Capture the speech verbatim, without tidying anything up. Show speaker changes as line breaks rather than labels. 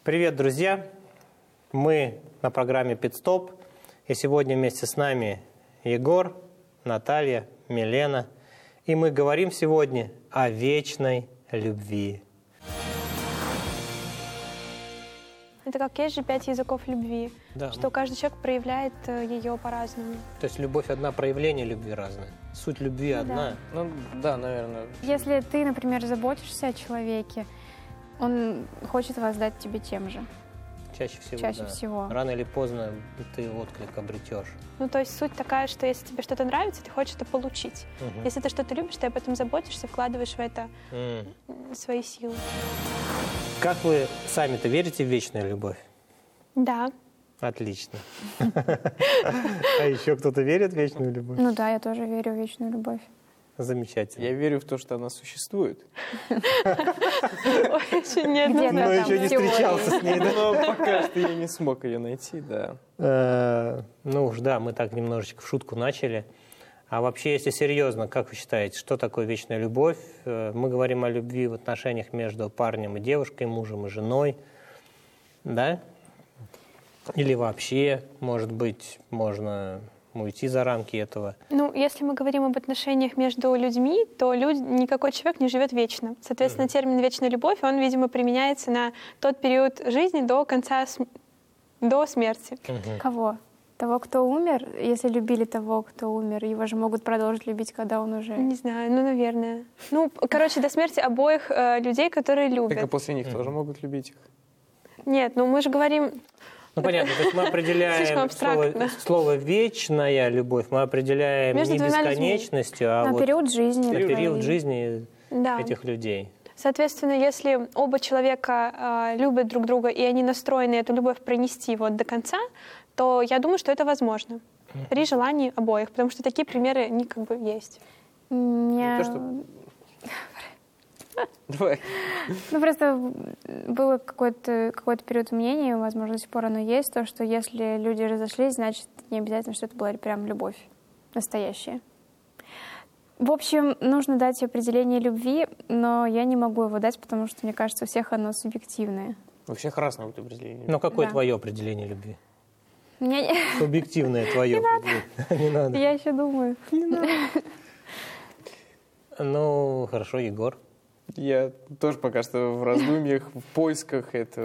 Привет, друзья! Мы на программе «Пит-стоп», и сегодня вместе с нами Егор, Наталья, Милена. И мы говорим сегодня о вечной любви.
Это как есть же пять языков любви,
Да.
что каждый человек проявляет ее по-разному.
То есть любовь одна, проявление любви разное. Суть любви
Ну,
одна.
да.
Ну да, наверное.
Если ты, например, заботишься о человеке, он хочет воздать тебе тем же.
Чаще всего,
Чаще
да.
всего.
Рано или поздно ты отклик обретешь.
Ну, то есть суть такая, что если тебе что-то нравится, ты хочешь это получить.
Мгм.
Если ты что-то любишь, ты об этом заботишься, вкладываешь в это
М.
свои силы.
Как вы сами-то верите в вечную любовь?
Да.
Отлично. А еще кто-то верит в вечную любовь?
Ну да, я тоже верю в вечную любовь.
Замечательно.
Я верю в то, что она существует.
Очень
Где-то
Но
неоднозначно.
еще не
теории.
встречался с ней, да?
Но пока что я не смог ее найти, да.
Э, Ну уж да, мы так немножечко в шутку начали. А вообще, если серьезно, как вы считаете, что такое вечная любовь? Э, Мы говорим о любви в отношениях между парнем и девушкой, мужем и женой, да? Или вообще, может быть, можно уйти за рамки этого.
Ну, если мы говорим об отношениях между людьми, то люд... никакой человек не живет вечно. Соответственно, термин «вечная любовь», он, видимо, применяется на тот период жизни до конца, см- до смерти.
Кого? Того, кто умер? Если любили того, кто умер, его же могут продолжить любить, когда он уже...
Не знаю, ну, наверное. Ну, короче, до смерти обоих э, людей, которые
Так и
любят.
после них тоже могут любить их.
Нет, ну мы же говорим...
Ну, понятно, то есть мы
Слишком
определяем слово,
абстрактно.
слово «вечная любовь», мы определяем
Между
не
двумя людьми.
бесконечностью, а
На
вот
период жизни.
на период
твоей.
жизни
Да.
этих людей.
Соответственно, если оба человека э, любят друг друга, и они настроены эту любовь пронести вот до конца, то я думаю, что это возможно. При желании обоих, потому что такие примеры, они как бы есть.
Меня...
Не то, что- Давай.
Ну, просто было какой-то какой-то период мнений, возможно, до сих пор оно есть, то, что если люди разошлись, значит, не обязательно, что это была прям любовь настоящая. В общем, нужно дать определение любви, но я не могу его дать, потому что, мне кажется, у всех оно субъективное.
У всех разное вот определение.
Ну, какое
Да.
твое определение любви?
Мне...
Субъективное твое определение. Не надо.
Я еще думаю.
Ну, хорошо, Егор.
Я тоже пока что в раздумьях, в поисках этого.